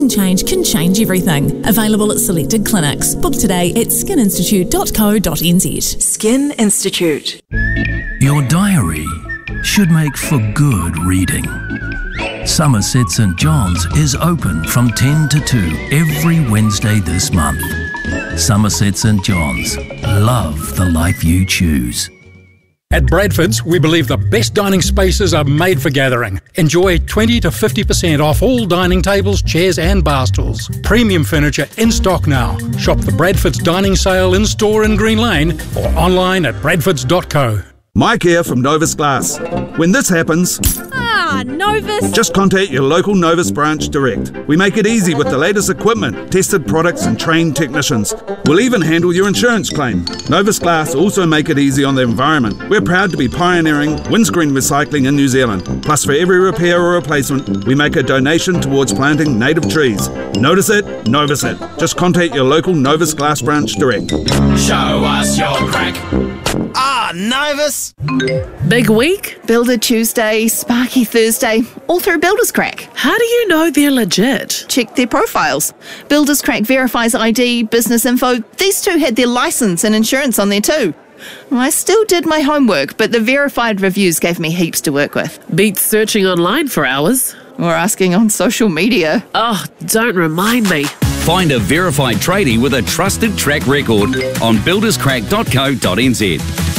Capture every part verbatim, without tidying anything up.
Change can change everything. Available at selected clinics. Book today at skin institute dot co dot n z. Skin Institute. Your diary should make for good reading. Somerset St John's is open from ten to two every Wednesday this month. Somerset St John's. Love the life you choose. At Bradford's, we believe the best dining spaces are made for gathering. Enjoy twenty to fifty percent off all dining tables, chairs and bar stools. Premium furniture in stock now. Shop the Bradford's dining sale in-store in Green Lane or online at bradfords dot co. Mike here from Novus Glass. When this happens... Ah, Novus! Just contact your local Novus branch direct. We make it easy with the latest equipment, tested products and trained technicians. We'll even handle your insurance claim. Novus Glass also make it easy on the environment. We're proud to be pioneering windscreen recycling in New Zealand. Plus, for every repair or replacement, we make a donation towards planting native trees. Notice it, Novus it. Just contact your local Novus Glass branch direct. Show us your crack. Ah, Novus! Big week? Builder Tuesday, Sparky Thursday, all through Builders Crack. How do you know they're legit? Check their profiles. Builders Crack verifies I D, business info. These two had their licence and insurance on there too. I still did my homework, but the verified reviews gave me heaps to work with. Beats searching online for hours. Or asking on social media. Oh, don't remind me. Find a verified tradie with a trusted track record on builders crack dot co dot n z.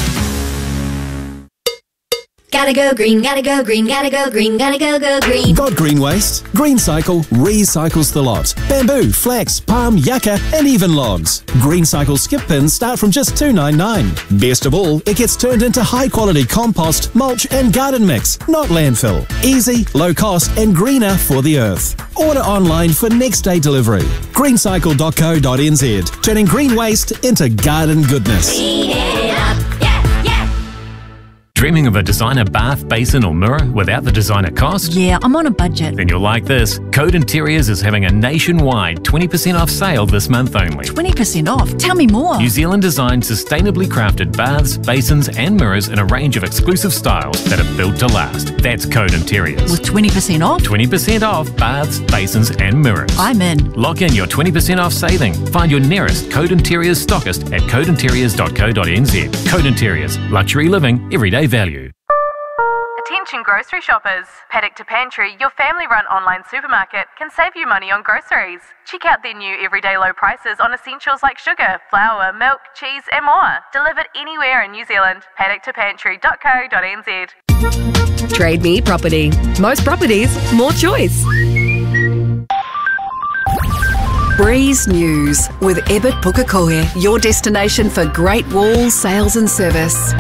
Gotta go green, gotta go green, gotta go green, gotta go go green. Got green waste? Green Cycle recycles the lot. Bamboo, flax, palm, yucca and even logs. Green Cycle skip pins start from just two dollars ninety-nine. Best of all, it gets turned into high quality compost, mulch and garden mix, not landfill. Easy, low cost and greener for the earth. Order online for next day delivery. green cycle dot co dot n z. Turning green waste into garden goodness. Clean it up, yeah, yeah. Dreaming of a designer bath, basin or mirror without the designer cost? Yeah, I'm on a budget. Then you'll like this. Code Interiors is having a nationwide twenty percent off sale this month only. twenty percent off? Tell me more. New Zealand designed sustainably crafted baths, basins and mirrors in a range of exclusive styles that are built to last. That's Code Interiors. With twenty percent off? twenty percent off baths, basins and mirrors. I'm in. Lock in your twenty percent off saving. Find your nearest Code Interiors stockist at code interiors dot co dot n z. Code Interiors. Luxury living, everyday value. Attention grocery shoppers. Paddock to Pantry, your family-run online supermarket, can save you money on groceries. Check out their new everyday low prices on essentials like sugar, flour, milk, cheese and more. Delivered anywhere in New Zealand. paddock to pantry dot co dot n z. Trade Me Property. Most properties, more choice. Breeze News with Ebert Pukekohe, your destination for great wall sales and service.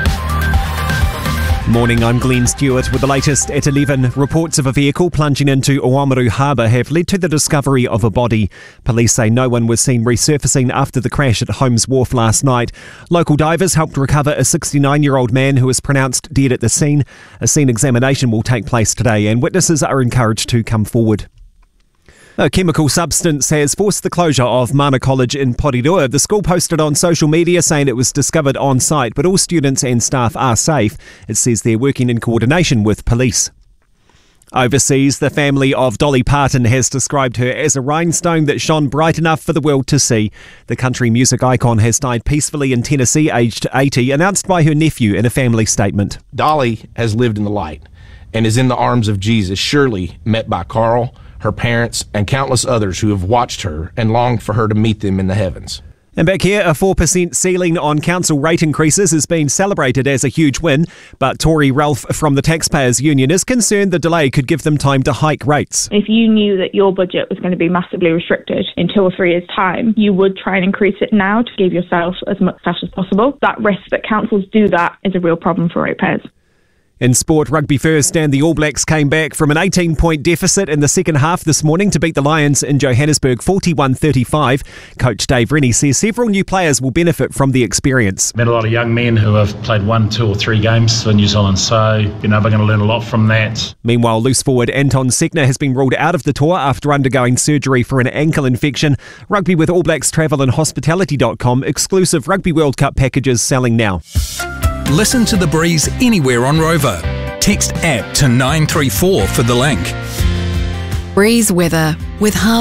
Morning, I'm Glenn Stewart with the latest at eleven. Reports of a vehicle plunging into Oamaru Harbour have led to the discovery of a body. Police say no one was seen resurfacing after the crash at Holmes Wharf last night. Local divers helped recover a sixty-nine-year-old man who was pronounced dead at the scene. A scene examination will take place today and witnesses are encouraged to come forward. A chemical substance has forced the closure of Mana College in Porirua. The school posted on social media saying it was discovered on site, but all students and staff are safe. It says they're working in coordination with police. Overseas, the family of Dolly Parton has described her as a rhinestone that shone bright enough for the world to see. The country music icon has died peacefully in Tennessee, aged eighty, announced by her nephew in a family statement. Dolly has lived in the light and is in the arms of Jesus, surely met by Carl, her parents, and countless others who have watched her and longed for her to meet them in the heavens. And back here, a four percent ceiling on council rate increases has been celebrated as a huge win, but Tory Ralph from the Taxpayers Union is concerned the delay could give them time to hike rates. If you knew that your budget was going to be massively restricted in two or three years' time, you would try and increase it now to give yourself as much cash as possible. That risk that councils do that is a real problem for ratepayers. In sport, rugby first, and the All Blacks came back from an eighteen-point deficit in the second half this morning to beat the Lions in Johannesburg forty-one thirty-five. Coach Dave Rennie says several new players will benefit from the experience. Met a lot of young men who have played one, two or three games for New Zealand, so you know we're going to learn a lot from that. Meanwhile, loose forward Anton Sekner has been ruled out of the tour after undergoing surgery for an ankle infection. Rugby with All Blacks Travel and Hospitality dot com. Exclusive Rugby World Cup packages selling now. Listen to The Breeze anywhere on Rover. Text app to nine three four for the link. Breeze weather with Harvey.